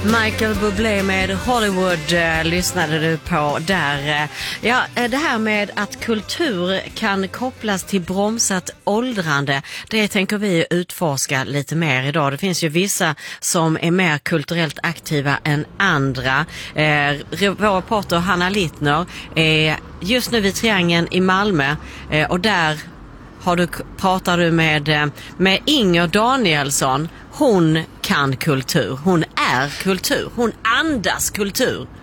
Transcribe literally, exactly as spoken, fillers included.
Michael Bublé med Hollywood eh, lyssnade du på där. Eh, ja, det här med att kultur kan kopplas till bromsat åldrande, det tänker vi utforska lite mer idag. Det finns ju vissa som är mer kulturellt aktiva än andra. Eh, vår reporter Hanna Littner är just nu vid Triangeln i Malmö eh, och där har du, pratar du med, med Inger Danielsson. Hon kan kultur. Hon är kultur. Hon andas kultur.